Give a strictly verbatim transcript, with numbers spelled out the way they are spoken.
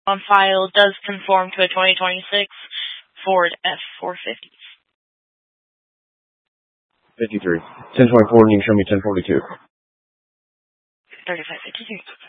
on file does conform to a twenty twenty-six Ford F four fifty. fifty-three. ten twenty-four, and you can show me ten forty-two. thirty-five fifty-three.